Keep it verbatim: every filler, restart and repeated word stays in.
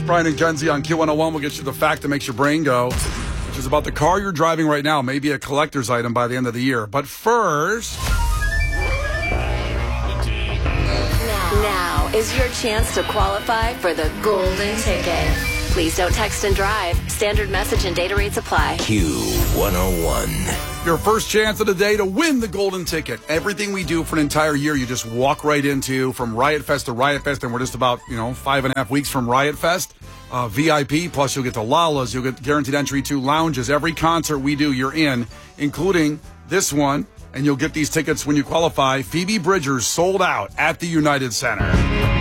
Brian and Kenzie on Q one oh one will get you the fact that makes your brain go, which is about the car you're driving right now, maybe a collector's item by the end of the year. But first... Now is your chance to qualify for the golden ticket. Please don't text and drive. Standard message and data rates apply. Q one oh one. Your first chance of the day to win the golden ticket. Everything we do for an entire year, you just walk right into, from Riot Fest to Riot Fest, and we're just about, you know, five and a half weeks from Riot Fest. Uh, V I P, plus you'll get to Lala's, you'll get guaranteed entry to lounges. Every concert we do, you're in, including this one, and you'll get these tickets when you qualify. Phoebe Bridgers sold out at the United Center.